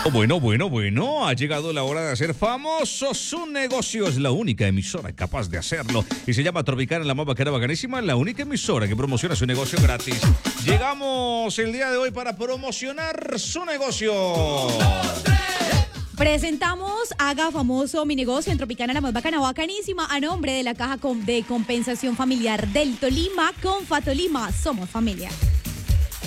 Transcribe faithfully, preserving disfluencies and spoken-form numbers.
Bueno, bueno, bueno, ha llegado la hora de hacer famoso su negocio. Es la única emisora capaz de hacerlo. Y se llama Tropicana, la más bacana, bacanísima. La única emisora que promociona su negocio gratis. Llegamos el día de hoy para promocionar su negocio. Presentamos Haga Famoso Mi Negocio en Tropicana, la más bacana, bacanísima, a nombre de la Caja de Compensación Familiar del Tolima. Con Fatolima somos familia.